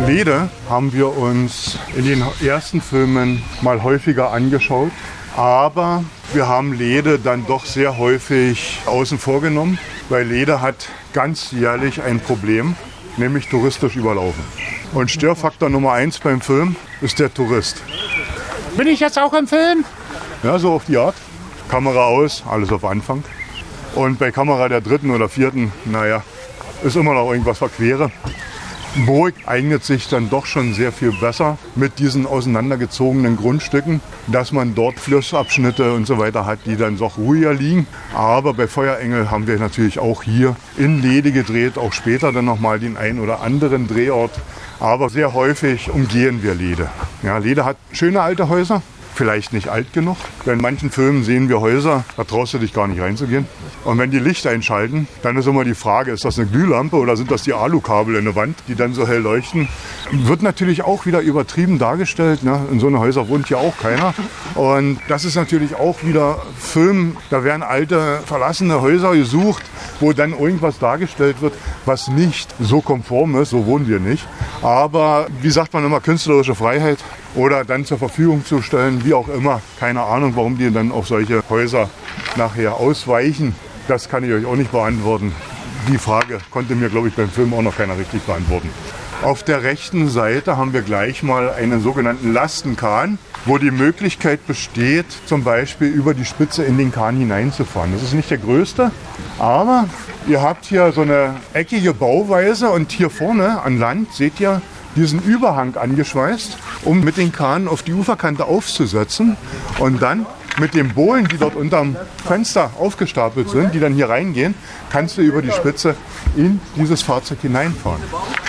Lede haben wir uns in den ersten Filmen mal häufiger angeschaut, aber wir haben Lede dann doch sehr häufig außen vor genommen, weil Lede hat ganz jährlich ein Problem, nämlich touristisch überlaufen. Und Störfaktor Nummer 1 beim Film ist der Tourist. Bin ich jetzt auch im Film? Ja, so auf die Art. Kamera aus, alles auf Anfang. Und bei Kamera der 3. oder 4., ist immer noch irgendwas verquere. Burg eignet sich dann doch schon sehr viel besser mit diesen auseinandergezogenen Grundstücken, dass man dort Flussabschnitte und so weiter hat, die dann doch ruhiger liegen. Aber bei Feuerengel haben wir natürlich auch hier in Lede gedreht, auch später dann nochmal den einen oder anderen Drehort. Aber sehr häufig umgehen wir Lede. Ja, Lede hat schöne alte Häuser. Vielleicht nicht alt genug. In manchen Filmen sehen wir Häuser, da traust du dich gar nicht reinzugehen. Und wenn die Licht einschalten, dann ist immer die Frage, ist das eine Glühlampe oder sind das die Alukabel in der Wand, die dann so hell leuchten? Wird natürlich auch wieder übertrieben dargestellt. Ne? In so einem Häuser wohnt ja auch keiner. Und das ist natürlich auch wieder Film, da werden alte, verlassene Häuser gesucht, wo dann irgendwas dargestellt wird, was nicht so konform ist, so wohnen wir nicht. Aber wie sagt man immer, künstlerische Freiheit oder dann zur Verfügung zu stellen, wie auch immer. Keine Ahnung, warum die dann auf solche Häuser nachher ausweichen. Das kann ich euch auch nicht beantworten. Die Frage konnte mir, glaube ich, beim Film auch noch keiner richtig beantworten. Auf der rechten Seite haben wir gleich mal einen sogenannten Lastenkahn, wo die Möglichkeit besteht, zum Beispiel über die Spitze in den Kahn hineinzufahren. Das ist nicht der größte, aber ihr habt hier so eine eckige Bauweise und hier vorne an Land seht ihr diesen Überhang angeschweißt, um mit den Kahnen auf die Uferkante aufzusetzen und dann mit den Bohlen, die dort unterm Fenster aufgestapelt sind, die dann hier reingehen, kannst du über die Spitze in dieses Fahrzeug hineinfahren.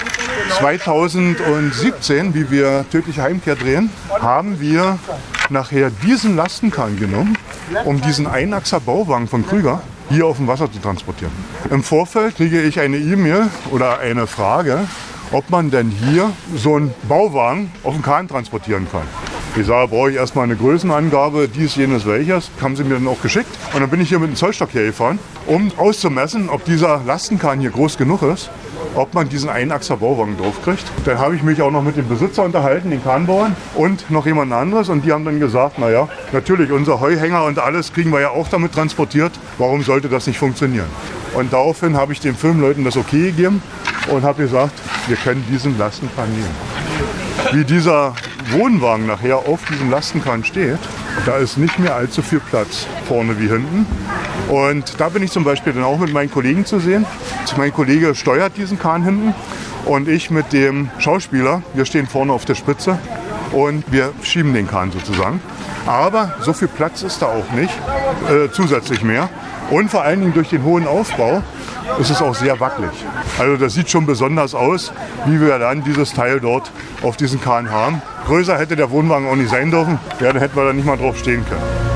2017, wie wir Tödliche Heimkehr drehen, haben wir nachher diesen Lastenkahn genommen, um diesen Einachser Bauwagen von Krüger hier auf dem Wasser zu transportieren. Im Vorfeld kriege ich eine E-Mail oder eine Frage, ob man denn hier so einen Bauwagen auf dem Kahn transportieren kann. Ich sage, brauche ich erstmal eine Größenangabe, dies, jenes, welches. Haben sie mir dann auch geschickt. Und dann bin ich hier mit dem Zollstock hier gefahren, um auszumessen, ob dieser Lastenkahn hier groß genug ist, ob man diesen Einachser Bauwagen draufkriegt. Dann habe ich mich auch noch mit dem Besitzer unterhalten, den Kahnbauern und noch jemand anderes. Und die haben dann gesagt, naja, natürlich, unser Heuhänger und alles kriegen wir ja auch damit transportiert. Warum sollte das nicht funktionieren? Und daraufhin habe ich den Filmleuten das okay gegeben und habe gesagt, wir können diesen Lastenkahn nehmen. Wie dieser Wohnwagen nachher auf diesem Lastenkahn steht, da ist nicht mehr allzu viel Platz, vorne wie hinten. Und da bin ich zum Beispiel dann auch mit meinen Kollegen zu sehen. Mein Kollege steuert diesen Kahn hinten und ich mit dem Schauspieler, wir stehen vorne auf der Spitze und wir schieben den Kahn sozusagen. Aber so viel Platz ist da auch nicht, zusätzlich mehr. Und vor allen Dingen durch den hohen Aufbau ist es auch sehr wackelig. Also das sieht schon besonders aus, wie wir dann dieses Teil dort auf diesen Kahn haben. Größer hätte der Wohnwagen auch nicht sein dürfen, ja, dann hätten wir da nicht mal drauf stehen können.